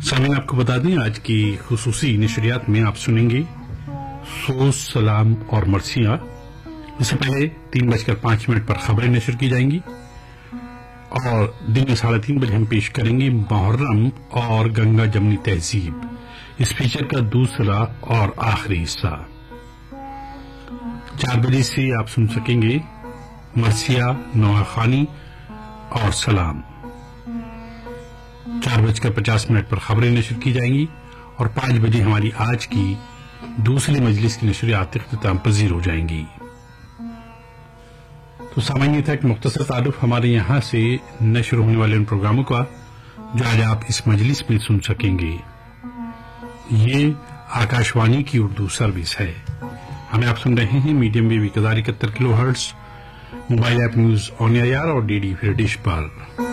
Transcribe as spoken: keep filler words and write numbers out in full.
सामीन, आपको बता दें आज की खुसूसी नशरियात में आप सुनेंगे सोज, सलाम और मरसिया। इससे पहले तीन बजकर पांच मिनट पर खबरें नशर की जाएंगी और दिन में साढ़े तीन बजे हम पेश करेंगे मुहर्रम और गंगा जमनी तहजीब, इस फीचर का दूसरा और आखिरी हिस्सा। चार बजे से आप सुन सकेंगे मरसिया, नौखानी और सलाम। चार बजकर पचास मिनट पर खबरें नशर की जाएंगी और पांच बजे हमारी आज की दूसरी मजलिस की नशरियात इख्तिताम पजीर हो जाएंगी। तो सामान्य था एक मुख्तसर तारुफ हमारे यहाँ से नशर होने वाले उन प्रोग्रामों का जो आज आप इस मजलिस में सुन सकेंगे। ये आकाशवाणी की उर्दू सर्विस है। हमें आप सुन रहे हैं मीडियम वेव एक हजार इकहत्तर kilo hertz, mobile app news on air और डीडी फिर डिश पर।